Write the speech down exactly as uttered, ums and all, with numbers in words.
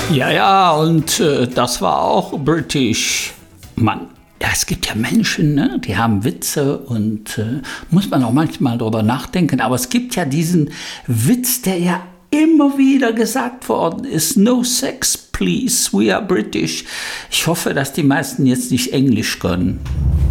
Ja, ja, und äh, das war auch britisch. Mann, ja, es gibt ja Menschen, ne, die haben Witze und äh, muss man auch manchmal drüber nachdenken. Aber es gibt ja diesen Witz, der ja immer wieder gesagt worden ist. No sex, please, we are British. Ich hoffe, dass die meisten jetzt nicht Englisch können.